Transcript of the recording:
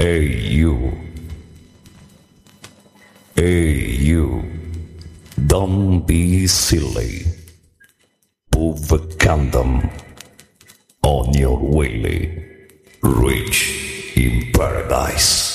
Hey you. Hey you. Don't be silly. Put the condom on your willy. Rich in paradise.